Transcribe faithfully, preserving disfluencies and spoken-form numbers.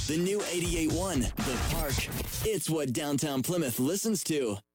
The new eighty-eight point one, The Park. It's what downtown Plymouth listens to.